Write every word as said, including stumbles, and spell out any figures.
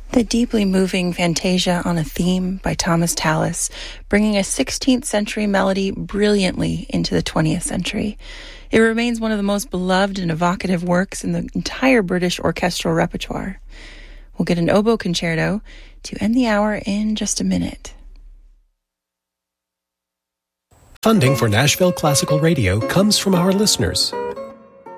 The deeply moving Fantasia on a Theme by Thomas Tallis, bringing a sixteenth century melody brilliantly into the twentieth century. It remains one of the most beloved and evocative works in the entire British orchestral repertoire. We'll get an oboe concerto to end the hour in just a minute. Funding for Nashville Classical Radio comes from our listeners